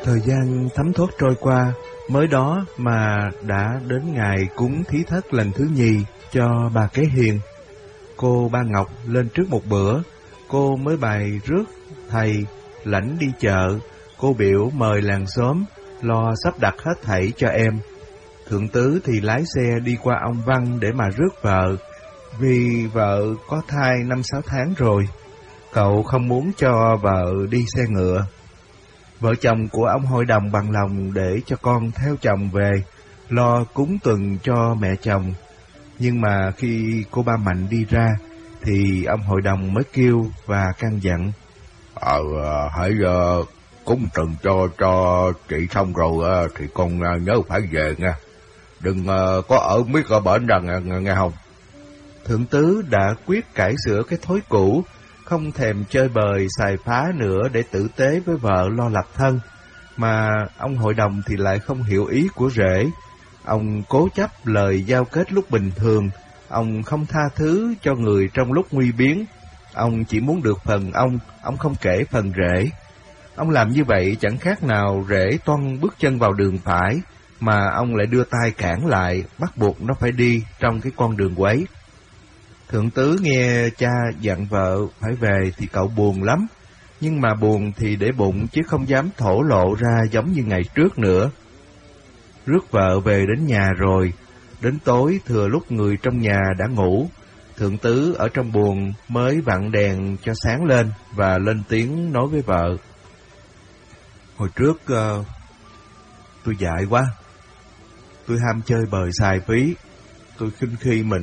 Thời gian thấm thoát trôi qua, mới đó mà đã đến ngày cúng thí thất lần thứ nhì cho bà Kế Hiền. Cô Ba Ngọc lên trước một bữa, cô mới bày rước thầy, lãnh đi chợ, cô biểu mời làng xóm, lo sắp đặt hết thảy cho em. Thượng tứ thì lái xe đi qua ông Văn để mà rước vợ, vì vợ có thai 5-6 tháng rồi. Cậu không muốn cho vợ đi xe ngựa. Vợ chồng của ông hội đồng bằng lòng để cho con theo chồng về, lo cúng tuần cho mẹ chồng. Nhưng mà khi cô Ba Mạnh đi ra, thì ông hội đồng mới kêu và căn dặn. Hãy cúng tuần cho chị xong rồi thì con nhớ phải về nha. Đừng có ở miết ở bển ra nghe không? Thượng tứ đã quyết cải sửa cái thói cũ, không thèm chơi bời xài phá nữa để tử tế với vợ lo lập thân. Mà ông hội đồng thì lại không hiểu ý của rể. Ông cố chấp lời giao kết lúc bình thường, ông không tha thứ cho người trong lúc nguy biến. Ông chỉ muốn được phần ông không kể phần rể. Ông làm như vậy chẳng khác nào rể toan bước chân vào đường phải, mà ông lại đưa tay cản lại, bắt buộc nó phải đi trong cái con đường quấy. Thượng tứ nghe cha dặn vợ phải về thì cậu buồn lắm, nhưng mà buồn thì để bụng chứ không dám thổ lộ ra giống như ngày trước nữa. Rước vợ về đến nhà rồi, đến tối thừa lúc người trong nhà đã ngủ, thượng tứ ở trong buồng mới vặn đèn cho sáng lên và lên tiếng nói với vợ. Hồi trước tôi dại quá, tôi ham chơi bời xài phí, tôi khinh khi mình.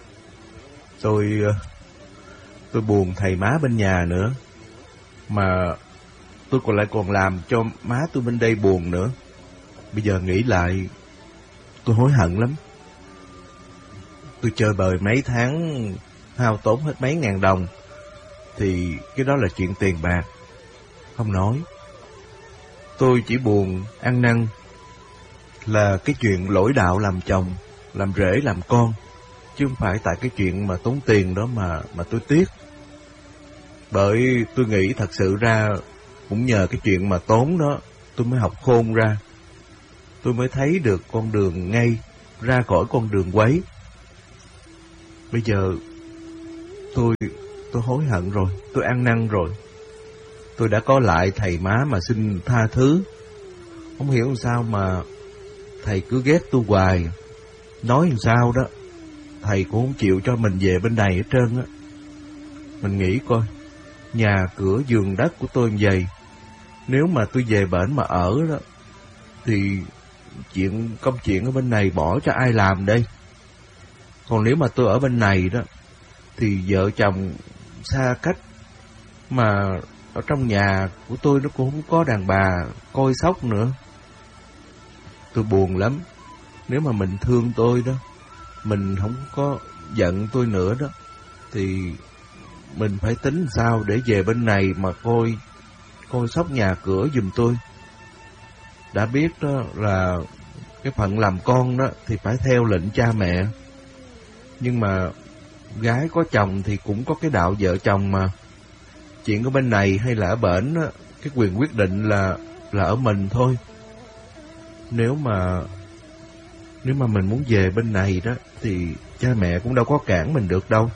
Tôi buồn thầy má bên nhà nữa, mà tôi còn làm cho má tôi bên đây buồn nữa. Bây giờ nghĩ lại, tôi hối hận lắm. Tôi chơi bời mấy tháng, hao tốn hết mấy ngàn đồng, thì cái đó là chuyện tiền bạc, không nói. Tôi chỉ buồn ăn năn là cái chuyện lỗi đạo làm chồng, làm rể làm con, chứ không phải tại cái chuyện mà tốn tiền đó mà tôi tiếc. Bởi tôi nghĩ thật sự ra, cũng nhờ cái chuyện mà tốn đó, tôi mới học khôn ra. Tôi mới thấy được con đường ngay, ra khỏi con đường quấy. Bây giờ tôi hối hận rồi, tôi ăn năn rồi. Tôi đã có lại thầy má mà xin tha thứ. Không hiểu làm sao mà thầy cứ ghét tôi hoài. Nói làm sao đó, thầy cũng không chịu cho mình về bên này hết trơn á. Mình nghĩ coi, nhà cửa giường đất của tôi như vậy, nếu mà tôi về bển mà ở đó, thì công chuyện ở bên này bỏ cho ai làm đây? Còn nếu mà tôi ở bên này đó, thì vợ chồng xa cách, mà ở trong nhà của tôi nó cũng không có đàn bà coi sóc nữa. Tôi buồn lắm. Nếu mà mình thương tôi đó, mình không có giận tôi nữa đó, thì mình phải tính sao để về bên này mà coi sóc nhà cửa giùm tôi. Đã biết đó là cái phận làm con đó thì phải theo lệnh cha mẹ. Nhưng mà gái có chồng thì cũng có cái đạo vợ chồng mà. Chuyện ở bên này hay là ở bển đó, cái quyền quyết định là ở mình thôi. Nếu mà mình muốn về bên này đó, thì cha mẹ cũng đâu có cản mình được đâu.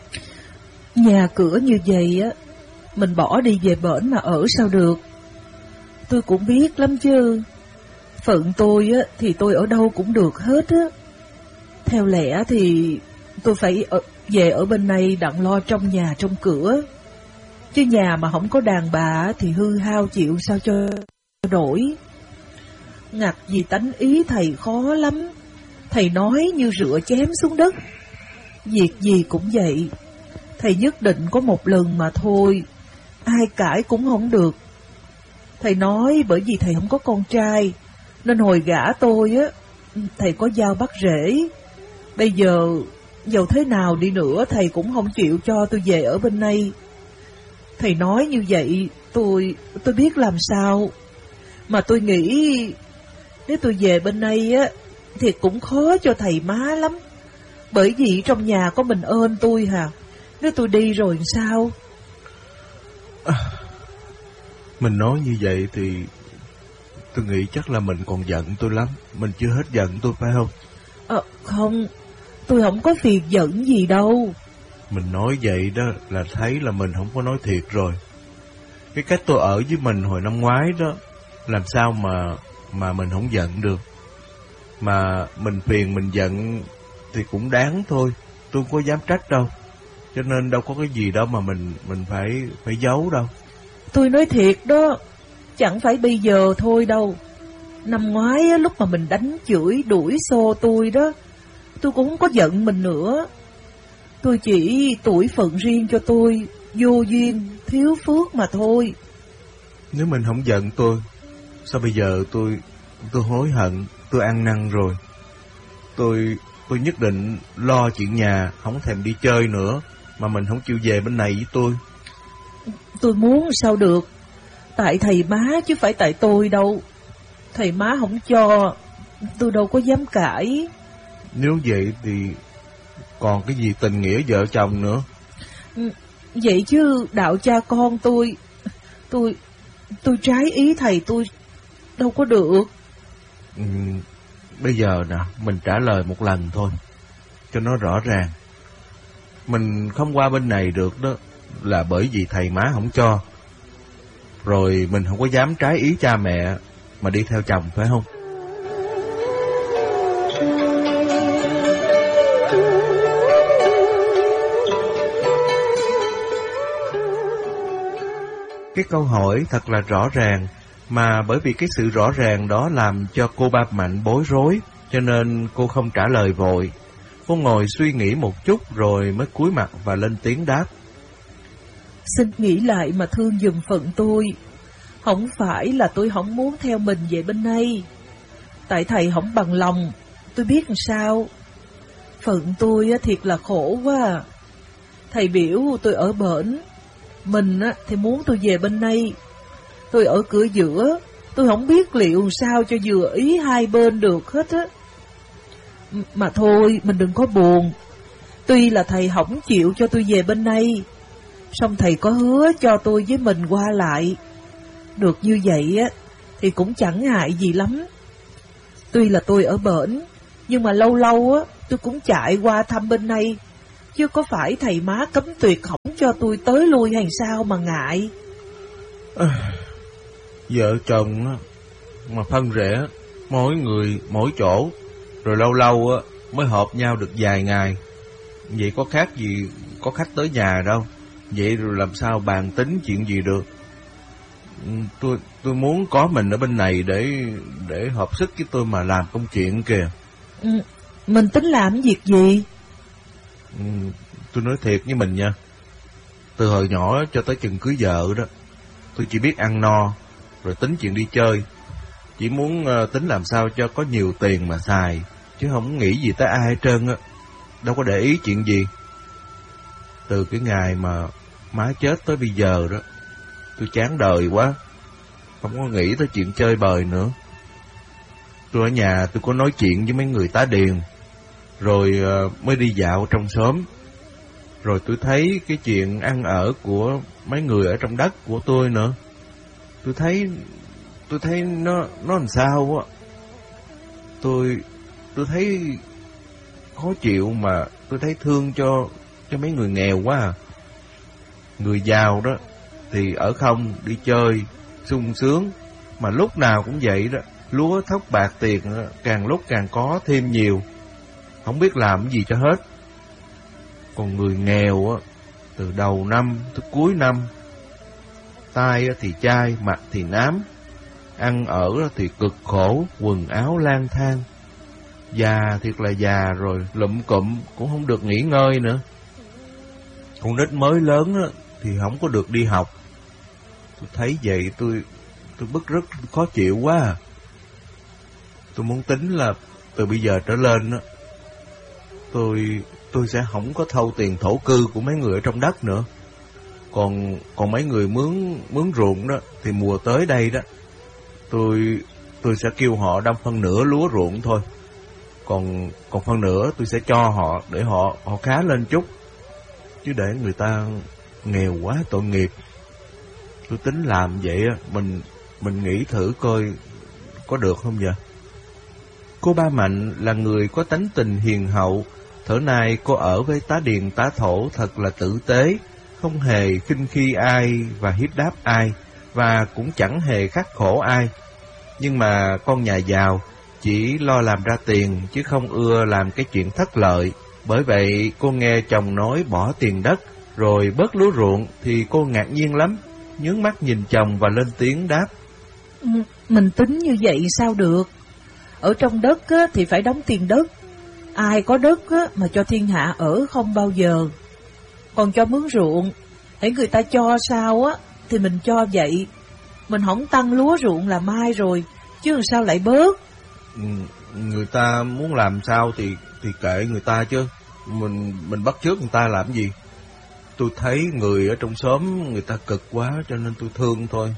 Nhà cửa như vậy á, mình bỏ đi về bển mà ở sao được? Tôi cũng biết lắm chứ. Phận tôi á, thì tôi ở đâu cũng được hết á. Theo lẽ thì tôi phải về ở bên này đặng lo trong nhà trong cửa. Chứ nhà mà không có đàn bà thì hư hao chịu sao cho nổi. Ngặt gì tánh ý thầy khó lắm. Thầy nói như rửa chém xuống đất. Việc gì cũng vậy. Thầy nhất định có một lần mà thôi, ai cãi cũng không được. Thầy nói bởi vì thầy không có con trai, nên hồi gả tôi á, thầy có giao bắt rể. Bây giờ, dầu thế nào đi nữa thầy cũng không chịu cho tôi về ở bên này. Thầy nói như vậy, tôi biết làm sao. Mà tôi nghĩ, nếu tôi về bên này á, thì cũng khó cho thầy má lắm. Bởi vì trong nhà có mình ơn tôi hả? Nếu tôi đi rồi sao? Mình nói như vậy thì Tôi nghĩ chắc là mình còn giận tôi lắm. Mình chưa hết giận tôi phải không? Không, tôi không có phiền giận gì đâu. Mình nói vậy đó là thấy là mình không có nói thiệt rồi. Cái cách tôi ở với mình hồi năm ngoái đó, làm sao mà mình không giận được. Mà mình phiền mình giận thì cũng đáng thôi. Tôi không có dám trách đâu. Cho nên đâu có cái gì đâu mà mình phải giấu đâu. Tôi nói thiệt đó, chẳng phải bây giờ thôi đâu. Năm ngoái lúc mà mình đánh chửi đuổi xô tôi đó, tôi cũng không có giận mình nữa. Tôi chỉ tủi phận riêng cho tôi, vô duyên, thiếu phước mà thôi. Nếu mình không giận tôi, sao bây giờ tôi hối hận, tôi ăn năn rồi. Tôi nhất định lo chuyện nhà, không thèm đi chơi nữa, mà mình không chịu về bên này với tôi. Tôi muốn sao được, tại thầy má chứ phải tại tôi đâu. Thầy má không cho, tôi đâu có dám cãi. Nếu vậy thì còn cái gì tình nghĩa vợ chồng nữa. Vậy chứ đạo cha con tôi trái ý thầy tôi đâu có được. Bây giờ nè, mình trả lời một lần thôi, cho nó rõ ràng. Mình không qua bên này được đó là bởi vì thầy má không cho. Rồi mình không có dám trái ý cha mẹ mà đi theo chồng phải không? Cái câu hỏi thật là rõ ràng, mà bởi vì cái sự rõ ràng đó làm cho cô Ba Mạnh bối rối, cho nên cô không trả lời vội. Cô ngồi suy nghĩ một chút rồi mới cúi mặt và lên tiếng đáp. Xin nghĩ lại mà thương giùm phận tôi. Không phải là tôi không muốn theo mình về bên đây, tại thầy không bằng lòng, tôi biết làm sao. Phận tôi thiệt là khổ quá. Thầy biểu tôi ở bển, mình thì muốn tôi về bên đây. Tôi ở cửa giữa, tôi không biết liệu sao cho vừa ý hai bên được hết á. Mà thôi, mình đừng có buồn. Tuy là thầy không chịu cho tôi về bên đây, song thầy có hứa cho tôi với mình qua lại. Được như vậy á thì cũng chẳng ngại gì lắm. Tuy là tôi ở bển, nhưng mà lâu lâu á tôi cũng chạy qua thăm bên này, chứ có phải thầy má cấm tuyệt không cho tôi tới lui hay sao mà ngại. Vợ chồng á mà phân rẽ, mỗi người mỗi chỗ, rồi lâu lâu á mới họp nhau được vài ngày. Vậy có khác gì có khách tới nhà đâu. Vậy rồi làm sao bàn tính chuyện gì được. Tôi muốn có mình ở bên này để hợp sức với tôi mà làm công chuyện kìa. Mình tính làm việc gì? Tôi nói thiệt với mình nha, từ hồi nhỏ cho tới chừng cưới vợ đó, tôi chỉ biết ăn no rồi tính chuyện đi chơi. Chỉ muốn tính làm sao cho có nhiều tiền mà xài, chứ không nghĩ gì tới ai hết trơn á. Đâu có để ý chuyện gì. Từ cái ngày mà má chết tới bây giờ đó, tôi chán đời quá, không có nghĩ tới chuyện chơi bời nữa. Tôi ở nhà tôi có nói chuyện với mấy người tá điền, rồi mới đi dạo trong xóm. Rồi tôi thấy cái chuyện ăn ở của mấy người ở trong đất của tôi nữa. Tôi thấy nó làm sao á. Tôi thấy khó chịu, mà tôi thấy thương cho mấy người nghèo quá à. Người giàu đó thì ở không đi chơi sung sướng, mà lúc nào cũng vậy đó, lúa thóc bạc tiền càng lúc càng có thêm nhiều, không biết làm cái gì cho hết. Còn người nghèo á, từ đầu năm tới cuối năm, tai thì chai, mặt thì nám, ăn ở thì cực khổ, quần áo lang thang, già thiệt là già rồi, lụm cụm cũng không được nghỉ ngơi nữa. Con nít mới lớn á, thì không có được đi học. Tôi thấy vậy tôi bức rất khó chịu quá à. Tôi muốn tính là từ bây giờ trở lên á, tôi sẽ không có thâu tiền thổ cư của mấy người ở trong đất nữa. Còn mấy người mướn ruộng đó thì mùa tới đây đó, tôi sẽ kêu họ đâm phân nửa lúa ruộng thôi. Còn phân nửa tôi sẽ cho họ để họ khá lên chút. Chứ để người ta nghèo quá tội nghiệp. Tôi tính làm vậy á, mình nghĩ thử coi có được không vậy? Cô Ba Mạnh là người có tánh tình hiền hậu, thở nay cô ở với tá Điền tá Thổ thật là tử tế, không hề khinh khi ai và hiếp đáp ai, và cũng chẳng hề khắc khổ ai. Nhưng mà con nhà giàu chỉ lo làm ra tiền chứ không ưa làm cái chuyện thất lợi. Bởi vậy cô nghe chồng nói bỏ tiền đất rồi bớt lúa ruộng thì cô ngạc nhiên lắm, nhướng mắt nhìn chồng và lên tiếng đáp: Mình tính như vậy sao được? Ở trong đất á, thì phải đóng tiền đất. Ai có đất á, mà cho thiên hạ ở không bao giờ. Còn cho mướn ruộng, hễ người ta cho sao á thì mình cho vậy. Mình không tăng lúa ruộng là mai rồi, chứ làm sao lại bớt. Người ta muốn làm sao thì kệ người ta chứ. Mình bắt chước người ta làm gì? Tôi thấy người ở trong xóm người ta cực quá cho nên tôi thương thôi.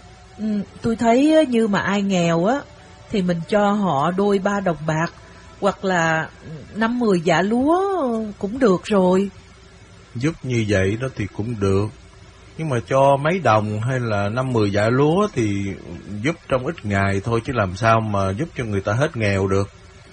Tôi thấy như mà ai nghèo á thì mình cho họ 2-3 đồng bạc, hoặc là 5-10 dạ lúa cũng được rồi. Giúp như vậy đó thì cũng được, nhưng mà cho mấy đồng hay là 5-10 dạ lúa thì giúp trong ít ngày thôi, chứ làm sao mà giúp cho người ta hết nghèo được.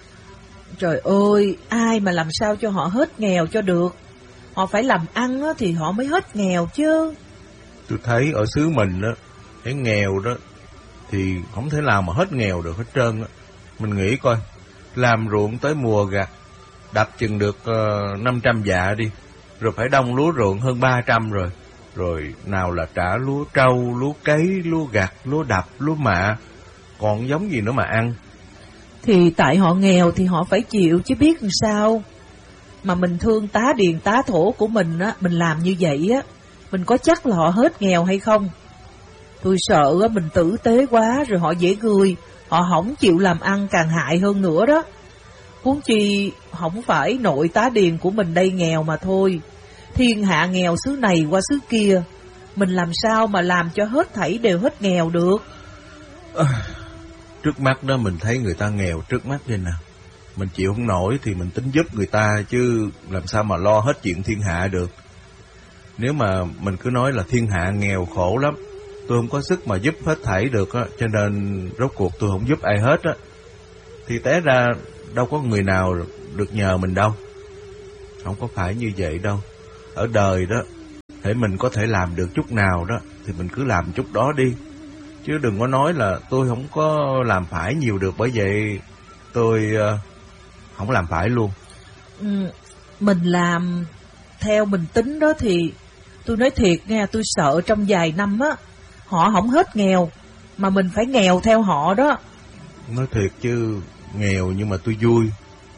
Trời ơi, ai mà làm sao cho họ hết nghèo cho được. Họ phải làm ăn á, thì họ mới hết nghèo chứ. Tôi thấy ở xứ mình đó, cái nghèo đó thì không thể nào mà hết nghèo được hết trơn á. Mình nghĩ coi, làm ruộng tới mùa gặt, đập chừng được 500 dạ đi, rồi phải đông lúa ruộng hơn 300 rồi. Rồi nào là trả lúa trâu, lúa cấy, lúa gặt, lúa đập, lúa mạ, còn giống gì nữa mà ăn. Thì tại họ nghèo thì họ phải chịu chứ biết làm sao. Mà mình thương tá Điền tá Thổ của mình á, mình làm như vậy á, mình có chắc là họ hết nghèo hay không? Tôi sợ á, mình tử tế quá rồi họ dễ gươi, họ không chịu làm ăn càng hại hơn nữa đó. Huống chi không phải nội tá Điền của mình đây nghèo mà thôi, thiên hạ nghèo xứ này qua xứ kia, mình làm sao mà làm cho hết thảy đều hết nghèo được. Trước mắt đó mình thấy người ta nghèo trước mắt vậy nào, mình chịu không nổi thì mình tính giúp người ta, chứ làm sao mà lo hết chuyện thiên hạ được. Nếu mà mình cứ nói là thiên hạ nghèo khổ lắm, tôi không có sức mà giúp hết thảy được á, cho nên rốt cuộc tôi không giúp ai hết á, thì té ra đâu có người nào được nhờ mình đâu. Không có phải như vậy đâu. Ở đời đó, hễ mình có thể làm được chút nào đó thì mình cứ làm chút đó đi, chứ đừng có nói là tôi không có làm phải nhiều được, bởi vậy tôi không làm phải luôn. Mình làm theo mình tính đó thì tôi nói thiệt nghe, tôi sợ trong vài năm á họ không hết nghèo mà mình phải nghèo theo họ đó. Nói thiệt chứ nghèo nhưng mà tôi vui,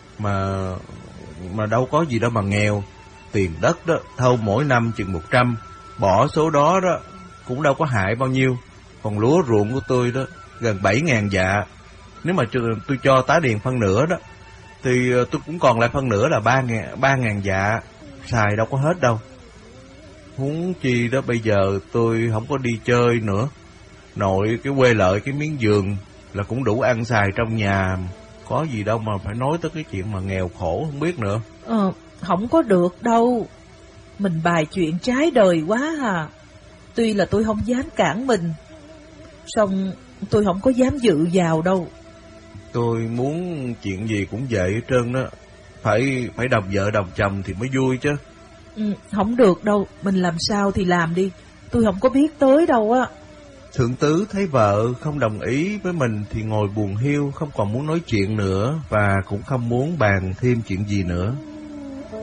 mà đâu có gì đâu mà nghèo. Tiền đất đó thâu mỗi năm chừng 100, bỏ số đó đó cũng đâu có hại bao nhiêu. Còn lúa ruộng của tôi đó gần 7.000 dạ, nếu mà tôi cho tá Điền phân nửa đó thì tôi cũng còn lại phân nửa là 3.000 dạ, xài đâu có hết đâu. Huống chi đó bây giờ tôi không có đi chơi nữa, nội cái quê lợi cái miếng giường là cũng đủ ăn xài trong nhà, có gì đâu mà phải nói tới cái chuyện mà nghèo khổ không biết nữa. Không có được đâu, mình bài chuyện trái đời quá à. Tuy là tôi không dám cản mình, song tôi không có dám dự vào đâu. Tôi muốn chuyện gì cũng vậy hết trơn đó, phải đồng vợ đồng chồng thì mới vui chứ. Không được đâu, mình làm sao thì làm đi, tôi không có biết tới đâu á. Thượng tứ thấy vợ không đồng ý với mình thì ngồi buồn hiu, không còn muốn nói chuyện nữa và cũng không muốn bàn thêm chuyện gì nữa.